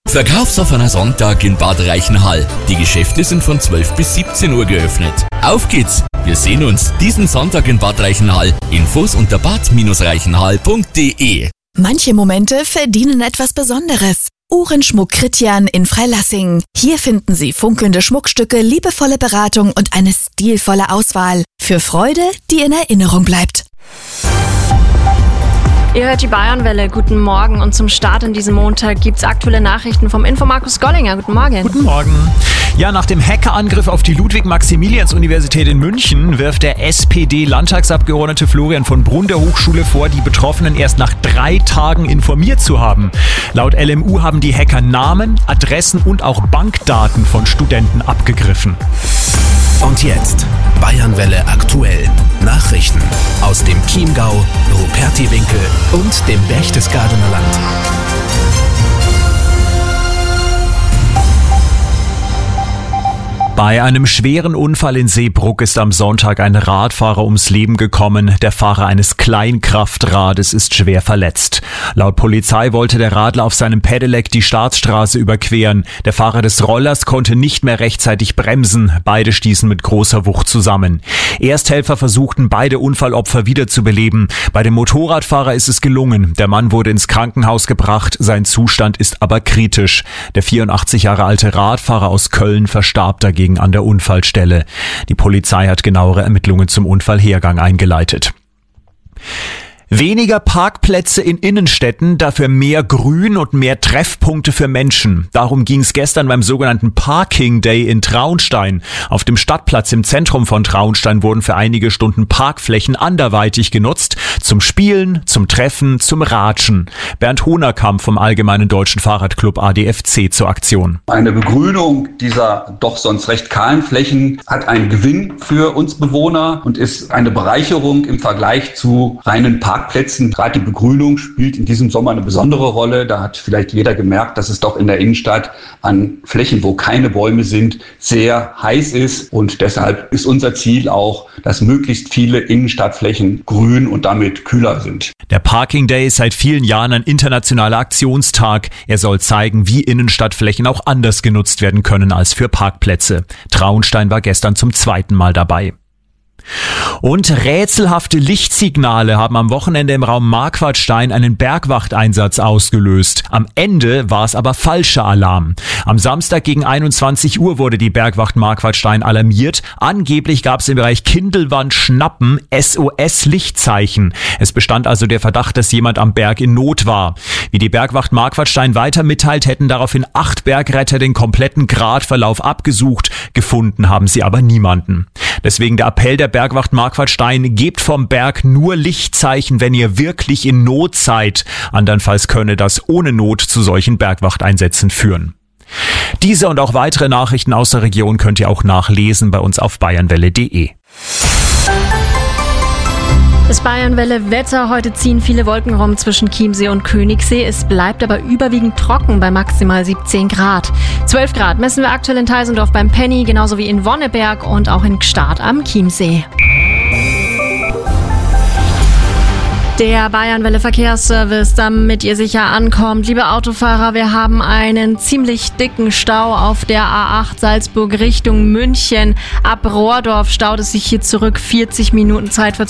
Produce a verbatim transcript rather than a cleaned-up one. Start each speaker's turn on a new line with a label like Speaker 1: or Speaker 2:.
Speaker 1: Verkaufsoffener Sonntag in Bad Reichenhall. Die Geschäfte sind von zwölf bis siebzehn Uhr geöffnet. Auf geht's! Wir sehen uns diesen Sonntag in Bad Reichenhall. Infos unter bad reichenhall punkt de.
Speaker 2: Manche Momente verdienen etwas Besonderes. Uhrenschmuck Kritjan in Freilassing. Hier finden Sie funkelnde Schmuckstücke, liebevolle Beratung und eine stilvolle Auswahl. Für Freude, die in Erinnerung bleibt.
Speaker 3: Ihr hört die Bayernwelle. Guten Morgen und zum Start in diesem Montag gibt's aktuelle Nachrichten vom Info Markus Gollinger. Guten Morgen.
Speaker 4: Guten Morgen. Ja, nach dem Hackerangriff auf die Ludwig-Maximilians-Universität in München wirft der S P D-Landtagsabgeordnete Florian von Brunn der Hochschule vor, die Betroffenen erst nach drei Tagen informiert zu haben. Laut L M U haben die Hacker Namen, Adressen und auch Bankdaten von Studenten abgegriffen.
Speaker 5: Und jetzt Bayernwelle aktuell. Nachrichten aus dem Chiemgau, Rupertiwinkel und dem Berchtesgadener Land.
Speaker 4: Bei einem schweren Unfall in Seebrugg ist am Sonntag ein Radfahrer ums Leben gekommen. Der Fahrer eines Kleinkraftrades ist schwer verletzt. Laut Polizei wollte der Radler auf seinem Pedelec die Staatsstraße überqueren. Der Fahrer des Rollers konnte nicht mehr rechtzeitig bremsen. Beide stießen mit großer Wucht zusammen. Ersthelfer versuchten, beide Unfallopfer wiederzubeleben. Bei dem Motorradfahrer ist es gelungen. Der Mann wurde ins Krankenhaus gebracht. Sein Zustand ist aber kritisch. Der vierundachtzig Jahre alte Radfahrer aus Köln verstarb dagegen an der Unfallstelle. Die Polizei hat genauere Ermittlungen zum Unfallhergang eingeleitet. Weniger Parkplätze in Innenstädten, dafür mehr Grün und mehr Treffpunkte für Menschen. Darum ging es gestern beim sogenannten Parking Day in Traunstein. Auf dem Stadtplatz im Zentrum von Traunstein wurden für einige Stunden Parkflächen anderweitig genutzt. Zum Spielen, zum Treffen, zum Ratschen. Bernd Hohnerkamp vom Allgemeinen Deutschen Fahrradclub A D F C zur Aktion.
Speaker 6: Eine Begrünung dieser doch sonst recht kahlen Flächen hat einen Gewinn für uns Bewohner und ist eine Bereicherung im Vergleich zu reinen Parkplätzen. Parkplätzen. Gerade die Begrünung spielt in diesem Sommer eine besondere Rolle. Da hat vielleicht jeder gemerkt, dass es doch in der Innenstadt an Flächen, wo keine Bäume sind, sehr heiß ist. Und deshalb ist unser Ziel auch, dass möglichst viele Innenstadtflächen grün und damit kühler sind.
Speaker 4: Der Parking Day ist seit vielen Jahren ein internationaler Aktionstag. Er soll zeigen, wie Innenstadtflächen auch anders genutzt werden können als für Parkplätze. Traunstein war gestern zum zweiten Mal dabei. Und rätselhafte Lichtsignale haben am Wochenende im Raum Marquardstein einen Bergwachteinsatz ausgelöst. Am Ende war es aber falscher Alarm. Am Samstag gegen einundzwanzig Uhr wurde die Bergwacht Marquardstein alarmiert. Angeblich gab es im Bereich Kindelwand Schnappen S O S-Lichtzeichen. Es bestand also der Verdacht, dass jemand am Berg in Not war. Wie die Bergwacht Marquardstein weiter mitteilt, hätten daraufhin acht Bergretter den kompletten Gratverlauf abgesucht. Gefunden haben sie aber niemanden. Deswegen der Appell der Bergwacht Marquardstein: gebt vom Berg nur Lichtzeichen, wenn ihr wirklich in Not seid. Andernfalls könne das ohne Not zu solchen Bergwachteinsätzen führen. Diese und auch weitere Nachrichten aus der Region könnt ihr auch nachlesen bei uns auf bayernwelle punkt de.
Speaker 3: Das Bayernwelle-Wetter. Heute ziehen viele Wolken rum zwischen Chiemsee und Königssee. Es bleibt aber überwiegend trocken bei maximal siebzehn Grad. zwölf Grad messen wir aktuell in Teisendorf beim Penny, genauso wie in Wonneberg und auch in Gstaad am Chiemsee. Der Bayernwelle Verkehrsservice, damit ihr sicher ankommt. Liebe Autofahrer, wir haben einen ziemlich dicken Stau auf der A acht Salzburg Richtung München. Ab Rohrdorf staut es sich hier zurück. vierzig Minuten Zeitverzögerung.